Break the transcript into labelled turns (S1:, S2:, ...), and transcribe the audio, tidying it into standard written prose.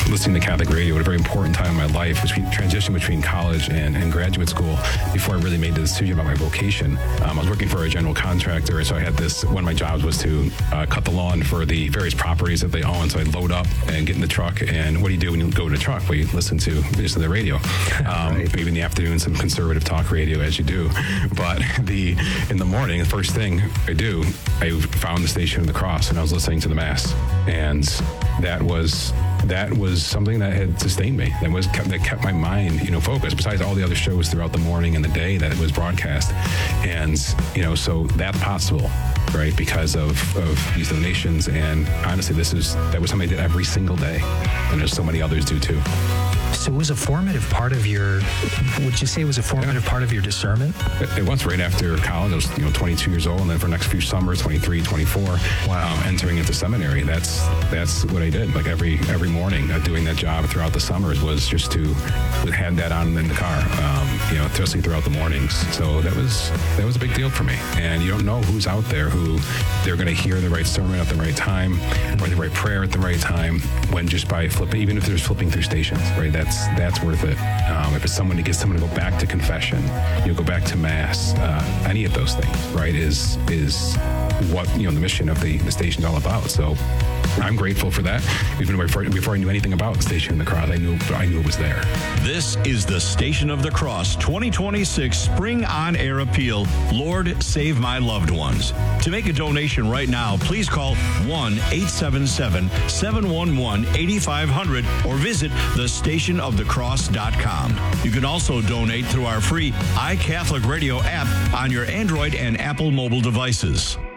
S1: listening to Catholic radio at a very important time in my life, transition between college and graduate school, before I really made the decision about my vocation. I was working for a general contractor, so I had one of my jobs was to cut the lawn for the various properties that they own. So I'd load up and get in the truck. And what do you do when you go to the truck? Well, you listen to the radio. Right. Maybe in the afternoon, some conservative talk radio, as you do. But in the morning, the first thing I do, I found the Station of the Cross, and I was listening to the Mass. And that was something that had sustained me. That kept my mind, focused. Besides all the other shows throughout the morning and the day that it was broadcast, and so that's possible, right? Because of these donations. And honestly, that was something I did every single day, and there's so many others do too.
S2: So it was a formative part of would you say it was a formative part of your discernment?
S1: It was right after college. I was 22 years old, and then for the next few summers, 23, 24,
S2: wow.
S1: Entering into seminary. That's what I did. Like every morning, doing that job throughout the summers was just to have that on in the car, especially throughout the mornings. So that was a big deal for me. And you don't know who's out there who they're going to hear the right sermon at the right time, or the right prayer at the right time, when just by flipping, even if there's flipping through stations, right? That's worth it. If it's someone to get someone to go back to confession, go back to Mass, any of those things, right, is what the mission of the station is all about. So I'm grateful for that. Even before I knew anything about the Station of the Cross, I knew it was there.
S3: This is the Station of the Cross 2026 Spring On Air Appeal. Lord, save my loved ones. To make a donation right now, please call 1-877-711-8500 or visit thestationofthecross.com. You can also donate through our free iCatholic Radio app on your Android and Apple mobile devices.